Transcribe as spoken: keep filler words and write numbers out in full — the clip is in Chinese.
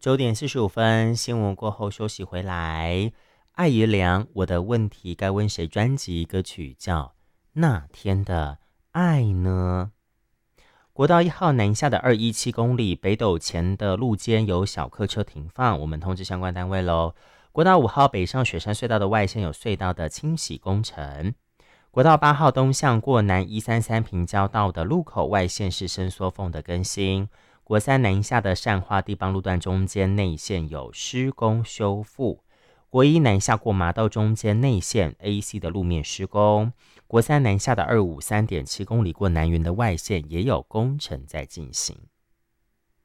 九点四十五分，新闻过后休息回来。艾怡良，我的问题该问谁？专辑歌曲叫《那天的爱》呢？国道一号南下的二一七公里，北斗前的路肩有小客车停放，我们通知相关单位喽。国道五号北上雪山隧道的外线有隧道的清洗工程。国道八号东向过南一三三平交道的路口外线是伸缩缝的更新。国三南下的善化地邦路段中间内线有施工修复。国一南下过麻道中间内线 A C 的路面施工。国三南下的二五三点七公里过南园的外线也有工程在进行。